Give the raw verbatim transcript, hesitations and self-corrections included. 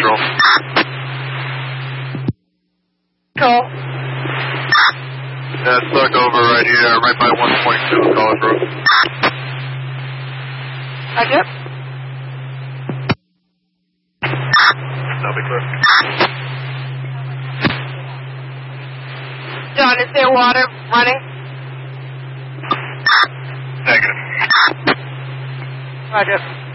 control. Control. Yeah, stuck over right here, right by one point two College Road. Roger. That'll be clear. John, is there water running? Negative. Roger.